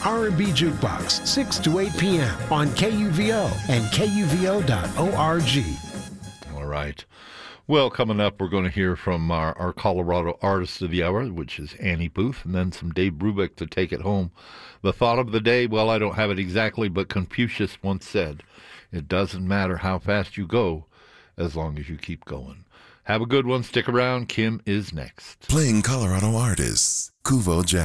R&B Jukebox, 6 to 8 p.m. on KUVO and KUVO.org. All right. Well, coming up, we're going to hear from our Colorado Artist of the Hour, which is Annie Booth, and then some Dave Brubeck to take it home. The thought of the day, well, I don't have it exactly, but Confucius once said, it doesn't matter how fast you go, as long as you keep going. Have a good one. Stick around. Kim is next. Playing Colorado artists, Kuvo Jazz.